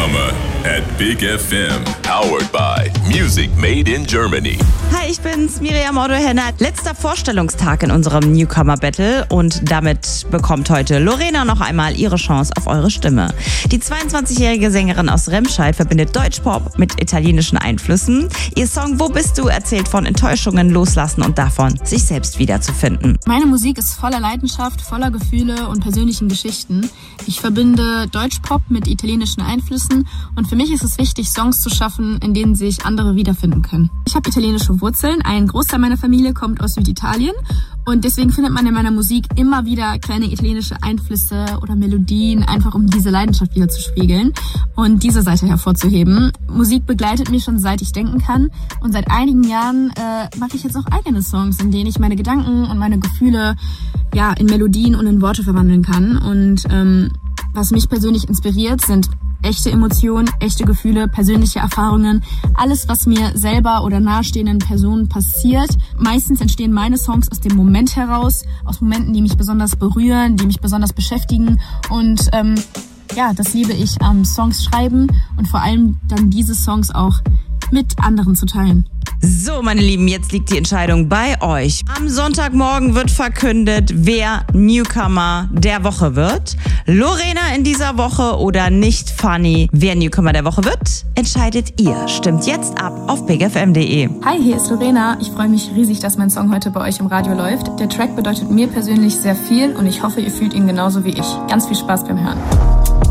Newcomer at Big FM. Powered by Music Made in Germany. Hi, ich bin's, Miriam Otto-Henner. Letzter Vorstellungstag in unserem Newcomer Battle und damit bekommt heute Lorena noch einmal ihre Chance auf eure Stimme. Die 22-jährige Sängerin aus Remscheid verbindet Deutschpop mit italienischen Einflüssen. Ihr Song Wo bist du erzählt von Enttäuschungen, Loslassen und davon, sich selbst wiederzufinden. Meine Musik ist voller Leidenschaft, voller Gefühle und persönlichen Geschichten. Ich verbinde Deutschpop mit italienischen Einflüssen und für mich ist es wichtig, Songs zu schaffen, in denen sich andere wiederfinden können. Ich habe italienische Wurzeln, ein Großteil meiner Familie kommt aus Süditalien und deswegen findet man in meiner Musik immer wieder kleine italienische Einflüsse oder Melodien, einfach um diese Leidenschaft wieder zu spiegeln und diese Seite hervorzuheben. Musik begleitet mich schon seit ich denken kann und seit einigen Jahren mache ich jetzt auch eigene Songs, in denen ich meine Gedanken und meine Gefühle in Melodien und in Worte verwandeln kann. Und was mich persönlich inspiriert, sind echte Emotionen, echte Gefühle, persönliche Erfahrungen, alles, was mir selber oder nahestehenden Personen passiert. Meistens entstehen meine Songs aus dem Moment heraus, aus Momenten, die mich besonders berühren, die mich besonders beschäftigen und das liebe ich am Songs schreiben und vor allem dann diese Songs auch mit anderen zu teilen. So, meine Lieben, jetzt liegt die Entscheidung bei euch. Am Sonntagmorgen wird verkündet, wer Newcomer der Woche wird. Lorena in dieser Woche oder nicht Funny. Wer Newcomer der Woche wird, entscheidet ihr. Stimmt jetzt ab auf bigfm.de. Hi, hier ist Lorena. Ich freue mich riesig, dass mein Song heute bei euch im Radio läuft. Der Track bedeutet mir persönlich sehr viel und ich hoffe, ihr fühlt ihn genauso wie ich. Ganz viel Spaß beim Hören.